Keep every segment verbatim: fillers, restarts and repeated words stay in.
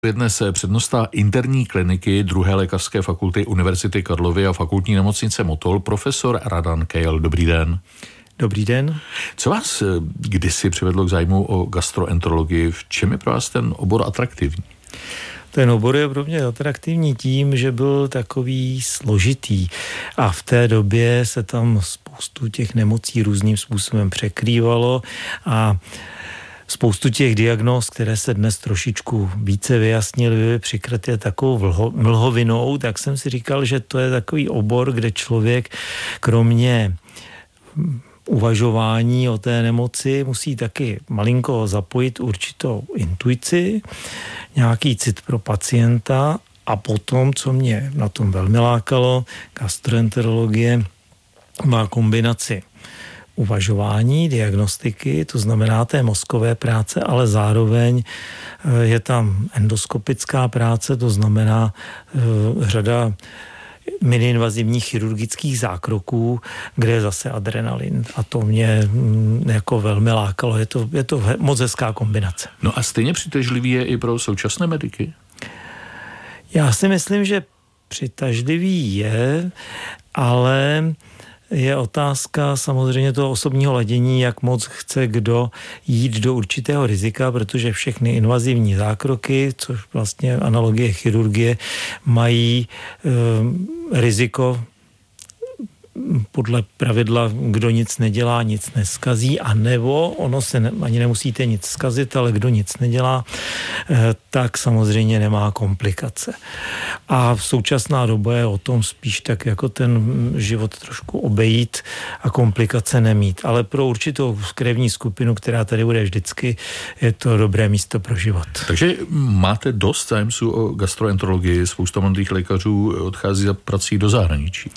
Je dnes přednosta interní kliniky druhé lékařské fakulty Univerzity Karlovy a fakultní nemocnice Motol, profesor Radan Keil. Dobrý den. Dobrý den. Co vás kdysi přivedlo k zájmu o gastroenterologii? V čem je pro vás ten obor atraktivní? Ten obor je pro mě atraktivní tím, že byl takový složitý a v té době se tam spoustu těch nemocí různým způsobem překrývalo a spoustu těch diagnóz, které se dnes trošičku více vyjasnily, přikryty takovou vlho, mlhovinou, tak jsem si říkal, že to je takový obor, kde člověk kromě uvažování o té nemoci musí taky malinko zapojit určitou intuici, nějaký cit pro pacienta a potom, co mě na tom velmi lákalo, gastroenterologie má kombinaci uvažování, diagnostiky, to znamená té mozkové práce, ale zároveň je tam endoskopická práce, to znamená řada miniinvazivních chirurgických zákroků, kde je zase adrenalin a to mě jako velmi lákalo. Je to, je to moc hezká kombinace. No a stejně přitažlivý je i pro současné mediky? Já si myslím, že přitažlivý je, ale je otázka samozřejmě toho osobního ladění, jak moc chce kdo jít do určitého rizika, protože všechny invazivní zákroky, což vlastně analogie chirurgie, mají e, riziko podle pravidla, kdo nic nedělá, nic neskazí, a nebo ono se ne, ani nemusíte nic zkazit, ale kdo nic nedělá, eh, tak samozřejmě nemá komplikace. A současná doba je o tom spíš tak jako ten život trošku obejít a komplikace nemít. Ale pro určitou krevní skupinu, která tady bude vždycky, je to dobré místo pro život. Takže máte dost zájemců o gastroenterologii, spousta mladých lékařů odchází za prací do zahraničí.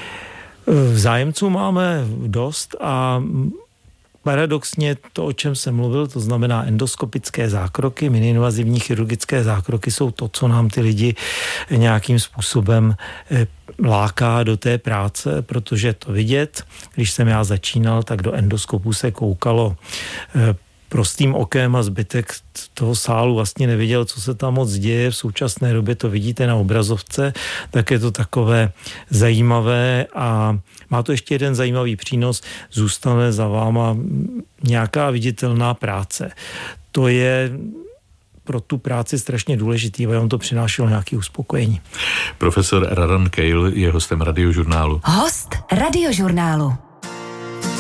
Zájemců máme dost a paradoxně to, o čem jsem mluvil, to znamená endoskopické zákroky, miniinvazivní chirurgické zákroky jsou to, co nám ty lidi nějakým způsobem láká do té práce, protože to vidět. Když jsem já začínal, tak do endoskopu se koukalo prostým okem a zbytek toho sálu vlastně neviděl, co se tam moc děje. V současné době to vidíte na obrazovce, tak je to takové zajímavé a má to ještě jeden zajímavý přínos. Zůstane za váma nějaká viditelná práce. To je pro tu práci strašně důležitý, aby on to přinášelo nějaké uspokojení. Profesor Radan Keil je hostem Radiožurnálu. Host Radiožurnálu.